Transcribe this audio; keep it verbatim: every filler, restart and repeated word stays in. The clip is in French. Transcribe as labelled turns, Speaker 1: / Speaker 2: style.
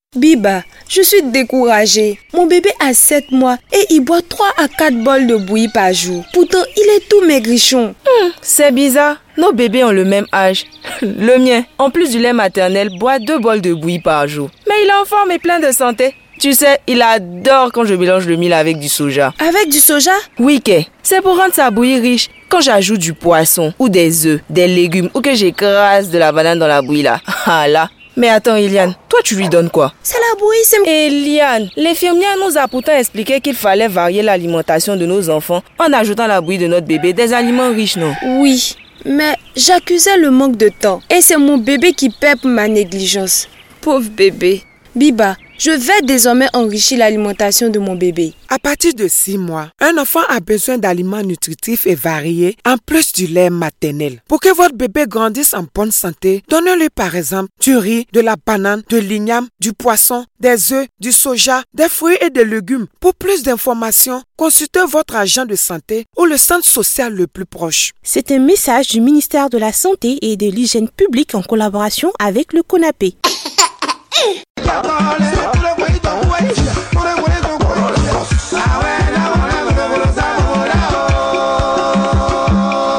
Speaker 1: Biba, je suis découragée. Mon bébé a sept mois et il boit trois à quatre bols de bouillie par jour. Pourtant, il est tout maigrichon.
Speaker 2: Hum, c'est bizarre. Nos bébés ont le même âge. Le mien, en plus du lait maternel, boit deux bols de bouillie par jour. Mais il est en forme et plein de santé. Tu sais, il adore quand je mélange le mil avec du soja.
Speaker 1: Avec du soja?
Speaker 2: Oui, Kay. C'est pour rendre sa bouillie riche. Quand j'ajoute du poisson ou des œufs, des légumes ou que j'écrase de la banane dans la bouillie là. Ah là. Mais attends, Eliane, toi tu lui donnes quoi?
Speaker 1: C'est la bouillie, c'est...
Speaker 2: Eliane, l'infirmière nous a pourtant expliqué qu'il fallait varier l'alimentation de nos enfants en ajoutant à la bouillie de notre bébé des aliments riches, non?
Speaker 1: Oui, mais j'accusais le manque de temps. Et c'est mon bébé qui paie pour ma négligence. Pauvre bébé. Biba, je vais désormais enrichir l'alimentation de mon bébé.
Speaker 3: À partir de six mois, un enfant a besoin d'aliments nutritifs et variés, en plus du lait maternel. Pour que votre bébé grandisse en bonne santé, donnez-lui par exemple du riz, de la banane, de l'igname, du poisson, des œufs, du soja, des fruits et des légumes. Pour plus d'informations, consultez votre agent de santé ou le centre social le plus proche.
Speaker 4: C'est un message du ministère de la Santé et de l'Hygiène publique en collaboration avec le CONAPE.